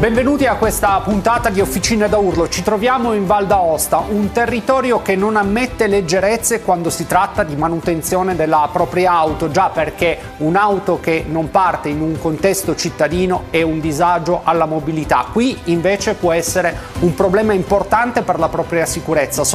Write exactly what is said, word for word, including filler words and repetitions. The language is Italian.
Benvenuti a questa puntata di Officine da Urlo. Ci troviamo in Val d'Aosta, un territorio che non ammette leggerezze quando si tratta di manutenzione della propria auto, già perché un'auto che non parte in un contesto cittadino è un disagio alla mobilità. Qui invece può essere un problema importante per la propria sicurezza,